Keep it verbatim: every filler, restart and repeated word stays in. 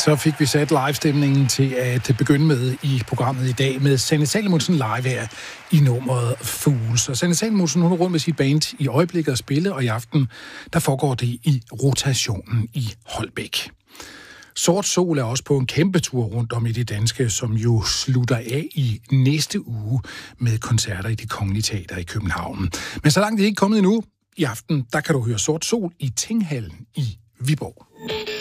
Så fik vi sat live-stemningen til at begynde med i programmet i dag med Sanne Salomonsen live her i nummeret Fools. Og Sanne Salomonsen, hun er rundt med sit band i øjeblikket at spille, og i aften, der foregår det i rotationen i Holbæk. Sort Sol er også på en kæmpe tur rundt om i det danske, som jo slutter af i næste uge med koncerter i Det Kongelige Teater i København. Men så langt det er ikke kommet endnu, i aften, der kan du høre Sort Sol i Tinghallen i Viborg.